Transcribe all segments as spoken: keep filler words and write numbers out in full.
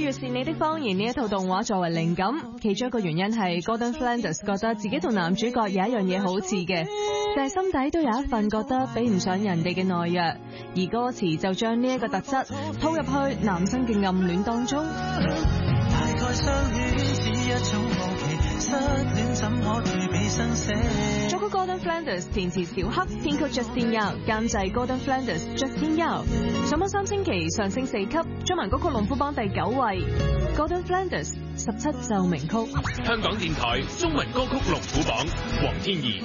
越是你的謊言呢一套動畫作為靈感，其中一個原因係 Gordon Flanders 覺得自己同男主角有一樣嘢好似嘅，就係心底都有一份覺得比唔上人哋嘅懦弱，而歌詞就將呢一個特質套入去男生嘅暗戀當中。 大概相戀只一種好奇，失戀怎可對比生死。 作曲 Gordon Flanders， 填詞小黑，編曲 Justin Yao， 監製 Gordon Flanders、Justin Yao。上榜三星期上升四級，中文歌曲龍虎榜第九位。Gordon Flanders 十七奏鳴曲。 香港電台中文歌曲龍虎榜，黃天怡。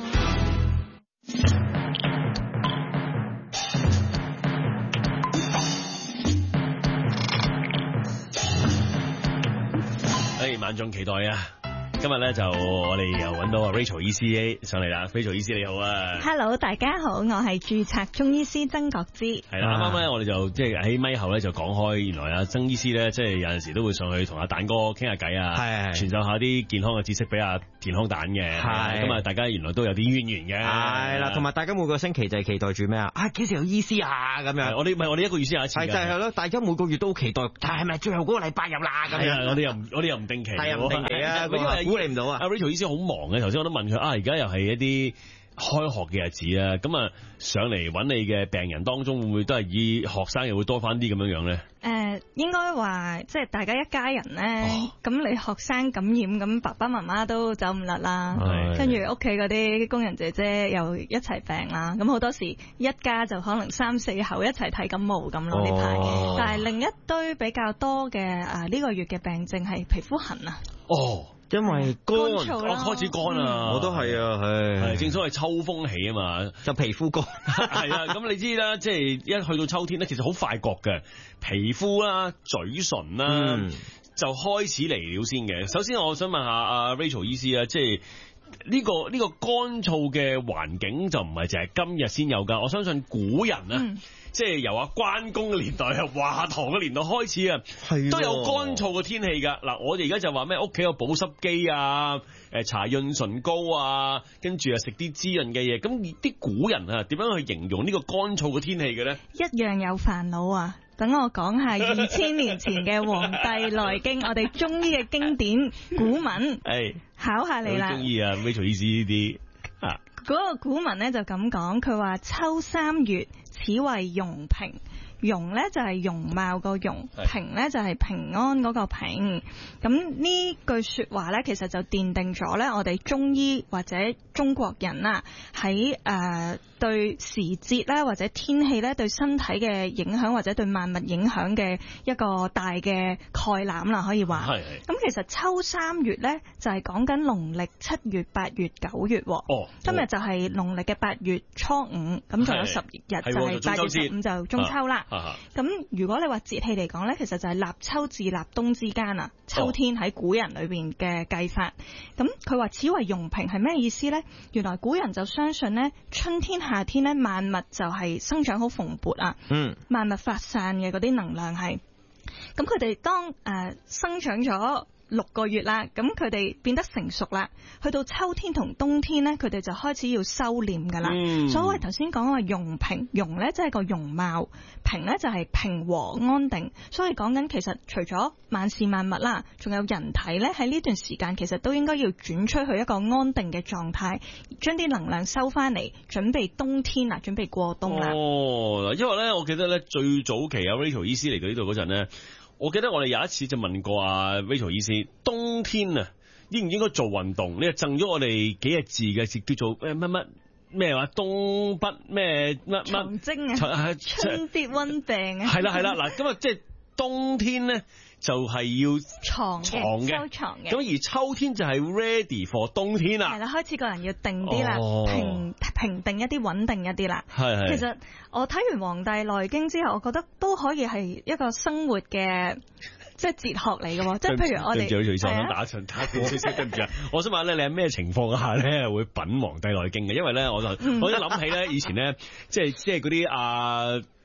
誒，萬眾期待啊！今日咧就我哋又揾到阿 Rachel E C A 上嚟啦。Rachel E C A 你好啊 ，Hello， 大家好，我係註冊中醫師曾國芝。 係啦，啱啱咧我哋就即係喺咪後咧就講開，原來阿曾醫師咧即係有陣時都會上去同阿蛋哥傾下偈啊，係傳授下啲健康嘅知識俾阿健康蛋嘅。係咁啊，大家原來都有啲淵源嘅。 係啦，同埋大家每個星期就係期待住咩啊？啊，幾時有醫師啊？咁樣。我哋唔係我哋一個月先有一次。係就係咯，大家每個月都好期待，但係咪最後嗰個禮拜入啦？咁樣。我哋又唔我哋又唔定期。係啊，唔定期啊，估你唔到啊。阿 Rachel 醫師好忙嘅，頭先我都問佢啊，而家又係一啲開學嘅日子啊，咁啊上嚟揾你嘅病人當中，會唔會都係以學生又會多翻啲咁樣樣咧？ 誒、呃，應該話即係大家一家人咧，咁、哦、你學生感染，咁爸爸媽媽都走唔甩啦，跟住屋企嗰啲工人姐姐又一齊病啦，咁好多時一家就可能三四口一齊睇感冒咁咯呢排。哦、但係另一堆比較多嘅誒呢個月嘅病症係皮膚痕啊。 哦。 因為乾， 我開始乾啊！ 我都係啊，係正所謂秋風起啊嘛， 就皮膚乾係啊。咁你知啦，即係一去到秋天咧，其實好快覺嘅皮膚啦、嘴唇啦，嗯、就開始嚟了先嘅。首先，我想問下阿 Rachel 醫師啊，即係呢個呢個乾燥嘅環境就唔係淨係今日先有噶。我相信古人啊。嗯即係由阿關公嘅年代啊，華佗嘅年代開始啊，都有乾燥嘅天氣㗎。嗱，我哋而家就話咩屋企有保濕機啊，誒搽潤唇膏啊，跟住啊食啲滋潤嘅嘢。咁啲古人啊點樣去形容呢個乾燥嘅天氣嘅咧？ 一樣有煩惱啊！等我講下二千年前嘅《黃帝內經》，我哋中醫嘅經典古文，誒考下你啦。 中醫啊，Rachel醫師呢啲啊。 嗰個古文咧就咁講，佢話秋三月，此為容平。容咧就係容貌個容，平咧就係平安嗰個平。咁呢句說話咧，其實就奠定咗咧我哋中醫或者中國人啦喺誒對時節咧或者天氣咧對身體嘅影響或者對萬物影響嘅一個大嘅概覽啦，可以話。係。咁其實秋三月咧就係講緊農曆七月、八月、九月。哦。今日就係農曆嘅八月初五，咁仲有十日就係八月十五就中秋啦。咁如果你話節氣嚟講咧，其實就係立秋至立冬之間啊，秋天喺古人裏邊嘅計法。咁佢話此為容平係咩意思咧？原來古人就相信咧，春天夏天咧萬物就係生長好蓬勃啊，嗯，萬物發散嘅嗰啲能量係。咁佢哋當誒、呃、生長咗六個月啦，咁佢哋變得成熟啦，去到秋天同冬天咧，佢哋就開始要收斂噶啦。嗯、所謂頭先講話容平，容咧即係個容貌，平咧就係平和安定。所以講緊其實除咗萬事萬物啦，仲有人體咧喺呢段時間其實都應該要轉出去一個安定嘅狀態，將啲能量收翻嚟，準備冬天啦，準備過冬啦。 哦，因為咧，我記得咧最早期有 Rachel 醫師嚟到呢度嗰陣咧。我記得我哋有一次就問過啊 Rachel 醫師，冬天啊應唔應該做運動？你就贈咗我哋幾個字嘅字，叫做誒乜乜咩話冬不咩乜乜長征啊，春必溫病啊。 係啦係啦，嗱咁啊即係冬天咧就係要床嘅收床嘅， 咁而秋天就係 ready for 冬天啦。 係啦，開始個人要定啲啦，哦、平平定一啲，穩定一啲啦。係係。其實我睇完《黃帝內經》之後，我覺得都可以係一個生活嘅即係哲學嚟嘅喎。即係譬如我哋對唔住，我想打一打少少，對唔住啊！我想問咧，你喺咩情況下咧會品《黃帝內經》嘅？因為咧，我就、嗯、我一諗起咧，以前咧，即係即係嗰啲啊。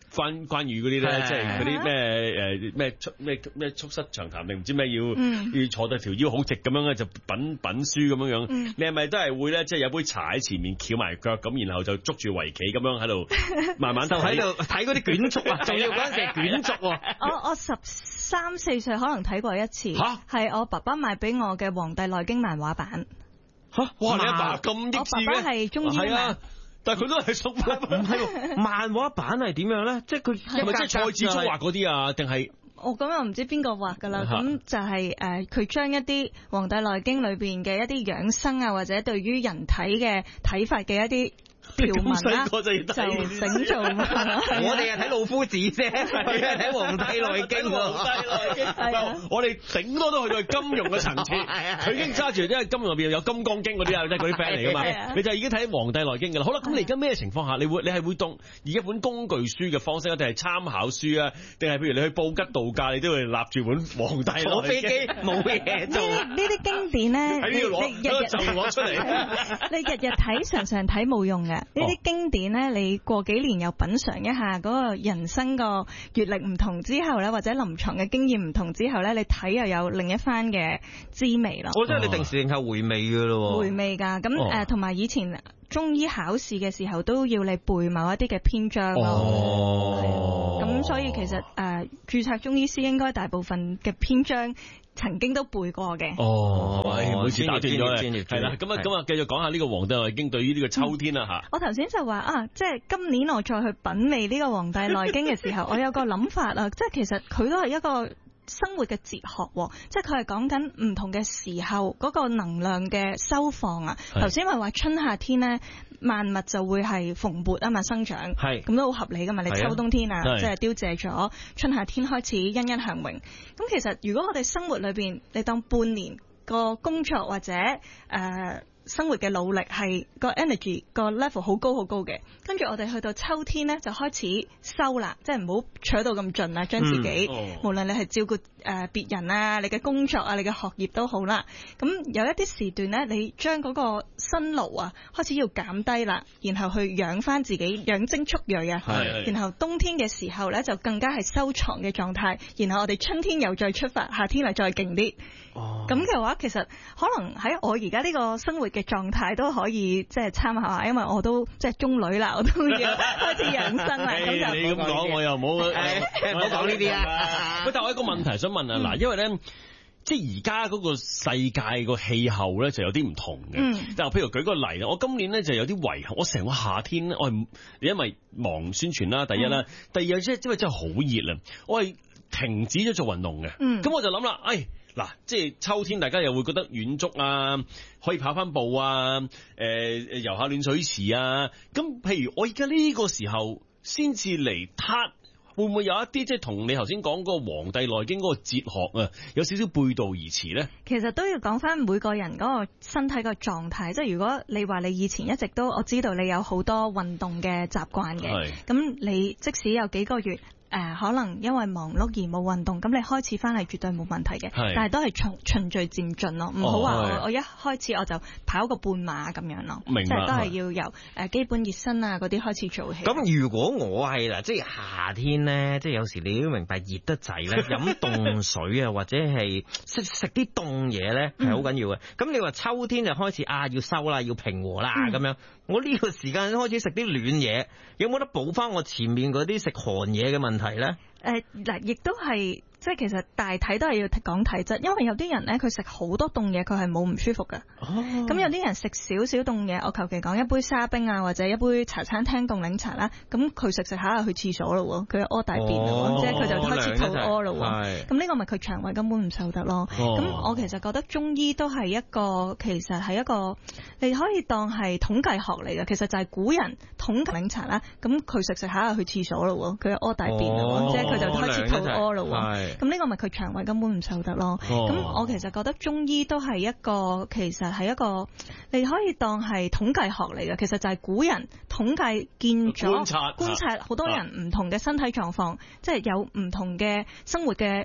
關關於嗰啲咧，即係嗰啲咩誒咩促咩咩促膝長談定唔知咩要、嗯、要坐到條腰好直咁樣咧，就品品書咁樣樣。嗯、你係咪都係會咧？即係有杯茶喺前面翹埋腳咁，然後就捉住圍棋咁樣喺度慢慢就喺度睇嗰啲卷軸啊！仲要嗰陣時係卷軸喎。 我我十三四歲可能睇過一次，係我爸爸買俾我嘅《黃帝內經》漫畫版。 嚇！哇！你阿爸咁益智嘅？ 我爸爸係中醫啊。 但係佢都係屬漫， 唔係漫畫版係點樣咧？即係佢係咪即係蔡志忠畫嗰啲啊？定係我咁又唔知邊個畫㗎啦。咁就係誒，佢將一啲《黃帝內經》裏邊嘅一啲養生啊，或者對於人體嘅睇法嘅一啲條文啦，就整做。 我哋係睇老夫子啫，係睇《黃帝內經》。 黃帝內經係我哋頂多都去到金融嘅層次。佢已經揸住，因為金融入邊有《金剛經》嗰啲啊，即係嗰啲 friend 嚟㗎嘛。你就已經睇《黃帝內經》㗎啦。好啦，咁你而家咩情況下，你會你係會當以一本工具書嘅方式啊，定係參考書啊，定係譬如你去布吉度假，你都會立住本《黃帝內經》。坐飛機冇嘢做。 呢啲經典咧，你你日日就攞出嚟。 你日日睇，常常睇冇用嘅。呢啲經典咧，你過幾年又品嚐一下嗰個人生個閱歷唔同之後咧，或者臨床嘅經驗唔同之後咧，你睇又有另一番嘅滋味咯。 我真係你定時定候回味㗎咯喎。 回味㗎，咁誒同埋以前中醫考試嘅時候都要你背某一啲嘅篇章咯。哦。咁所以其實誒、呃、註冊中醫師應該大部分嘅篇章曾經都背過嘅。 哦，哦每次打斷咗你，係啦，咁啊咁啊，繼續講下呢個《黃帝內經》對於呢個秋天啦嚇、嗯。 我頭先就話啊，即係今年我再去品味呢個《黃帝內經》嘅時候，我有個諗法啊，即係其實佢都係一個生活嘅哲學，即係佢係講緊唔同嘅時候嗰個能量嘅收放啊。頭先咪話春夏天咧，萬物就會係蓬勃啊嘛，生長，係咁都好合理噶嘛。你秋冬天啊，即係凋謝咗，春夏天開始欣欣向榮。咁其實如果我哋生活裏邊，你當半年個工作或者誒、呃生活嘅努力係個 energy 個 level 好高好高嘅，跟住我哋去到秋天咧就開始收啦，即係唔好取到咁盡啦，將自己、嗯哦、無論你係照顧誒別人啊，你嘅工作啊，你嘅學業都好啦。咁有一啲時段咧，你將嗰個辛勞啊開始要減低啦，然後去養翻自己，養精蓄銳啊。然後冬天嘅時候咧就更加係收藏嘅狀態，然後我哋春天又再出發，夏天嚟再勁啲。哦，咁嘅話其實可能喺我而家呢個生活嘅狀態都可以即係參考下，因為我都即係中女啦，我都要開始養生啦。咁就你咁講，我又冇，唔好講呢啲啊。 喂，但係我有一個問題想問啊，嗱、嗯，因為咧，即係而家嗰個世界個氣候咧就有啲唔同嘅。嗯。但係譬如舉個例，我今年咧就有啲遺憾，我成個夏天咧，我係因為忙宣傳啦，第一啦，嗯、第二即係因為真係好熱啊，我係停止咗做運動嘅。嗯。咁我就諗啦，誒。嗱，即係秋天，大家又會覺得遠足啊，可以跑翻步啊，誒、呃、誒游下暖水池啊。咁譬如我而家呢個時候先至嚟撻，會唔會有一啲即係同你頭先講嗰個《黃帝內經》嗰個哲學啊，有少少背道而馳咧？ 其實都要講翻每個人嗰個身體個狀態，即係如果你話你以前一直都我知道你有好多運動嘅習慣嘅，咁你即使有幾個月。誒、呃、可能因為忙碌而冇運動，咁你開始翻係絕對冇問題嘅，但係都係循循序漸進咯，唔好話我我一開始我就跑個半馬咁樣咯，即係都係要由誒基本熱身啊嗰啲開始做起。 咁如果我係嗱，即係夏天咧，即係有時你都明白熱得滯咧，飲凍水啊，或者係食食啲凍嘢咧係好緊要嘅。咁、嗯、你話秋天就開始啊要收啦，要平和啦咁、嗯、樣，我呢個時間開始食啲暖嘢，有冇得補翻我前面嗰啲食寒嘢嘅問題？係咧， 誒嗱，亦都係。即係其實大體都係要講體質，因為有啲人咧佢食好多凍嘢，佢係冇唔舒服㗎。哦。咁有啲人食少少凍嘢，我求其講一杯沙冰啊，或者一杯茶餐廳凍檸茶啦，咁佢食食下去廁所咯，佢屙大便咯，哦、即係佢就開始肚屙咯。係。咁呢個咪佢腸胃根本唔受得咯。咁、哦、我其實覺得中醫都係一個，其實係一個你可以當係統計學嚟嘅。其實就係古人統計檸茶啦，咁佢食食下去廁所咯，佢屙大便咯，哦、即係佢就開始肚屙咯。係。咁呢個咪佢腸胃根本唔受得咯。咁、哦、我其實覺得中醫都係一個，其實係一個，你可以當係統計學嚟嘅。其實就係古人統計見咗，觀察觀察好多人唔同嘅身體狀況，啊、即係有唔同嘅生活嘅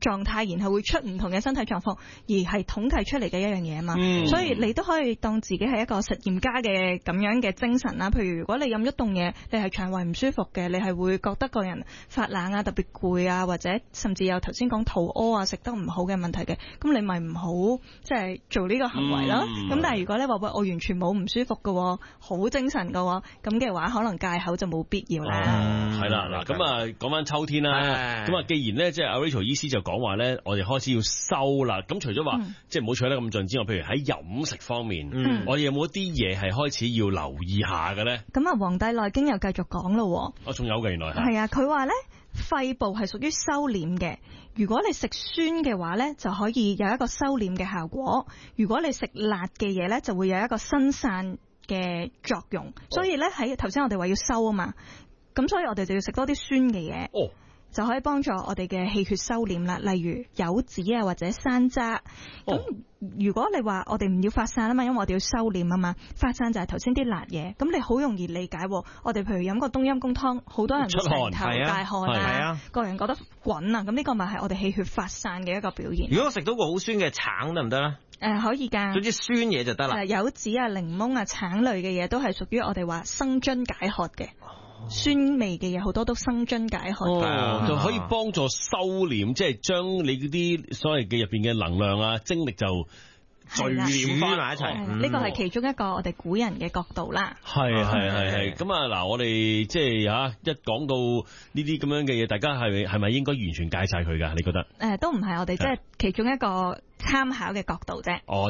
狀態，然後會出唔同嘅身體狀況，而係統計出嚟嘅一樣嘢啊嘛。嗯、所以你都可以當自己係一個實驗家嘅咁樣嘅精神啦。譬如如果你飲咗凍嘢，你係腸胃唔舒服嘅，你係會覺得個人發冷啊、特別攰啊，或者甚至有頭先講肚屙啊、食得唔好嘅問題嘅，咁你咪唔好即係做呢個行為啦。咁、嗯、但係如果你話喂，我完全冇唔舒服嘅，好精神嘅，咁嘅話可能戒口就冇必要啦。 係啦、嗯，嗱咁啊講翻秋天啦，咁啊既然咧即係阿 Rachel 醫師就講話咧，我哋開始要收啦。咁除咗話、嗯、即係唔好取得咁盡之外，譬如喺飲食方面，嗯、我哋有冇一啲嘢係開始要留意下嘅咧？咁啊，《黃帝內經》又繼續講咯。哦，仲有嘅原來係啊，佢話咧肺部係屬於收斂嘅。如果你食酸嘅話咧，就可以有一個收斂嘅效果；如果你食辣嘅嘢咧，就會有一個分散嘅作用。哦、所以咧喺頭先我哋話要收啊嘛，咁所以我哋就要食多啲酸嘅嘢。哦。就可以幫助我哋嘅氣血收斂啦，例如柚子啊或者山楂。咁、哦、如果你話我哋唔要發散啊嘛，因為我哋要收斂啊嘛，發散就係頭先啲辣嘢。咁你好容易理解，我哋譬如飲個冬陰功湯，好多人成頭大汗啊，個人覺得滾啊，咁呢個咪係我哋氣血發散嘅一個表現。如果我食到個好酸嘅橙得唔得咧？誒、呃，可以噶，總之酸嘢就得啦。柚子啊、檸檬啊、橙類嘅嘢都係屬於我哋話生津解渴嘅。酸味嘅嘢好多都生津解渴，哦、就可以幫助收斂，即係將你嗰啲所謂嘅入邊嘅能量啊、精力就聚斂翻埋一齊。呢個係其中一個我哋古人嘅角度啦。係係係係。咁啊嗱，我哋即係嚇一講到呢啲咁樣嘅嘢，大家係係咪應該完全戒晒佢㗎？你覺得？誒、呃，都唔係，我哋即係其中一個參考嘅角度啫。哦。